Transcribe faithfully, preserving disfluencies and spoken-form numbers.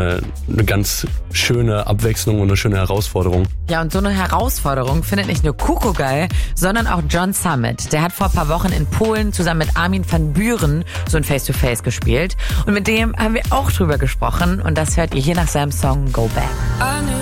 eine, eine ganz schöne Abwechslung und eine schöne Herausforderung. Ja, und so eine Herausforderung findet nicht nur Kuko geil, sondern auch John Summit. Der hat vor ein paar Wochen in Polen zusammen mit Armin van Buuren so ein Face-to-Face gespielt. Und mit dem haben wir auch drüber gesprochen. Und das hört ihr hier nach seinem Song Go Back.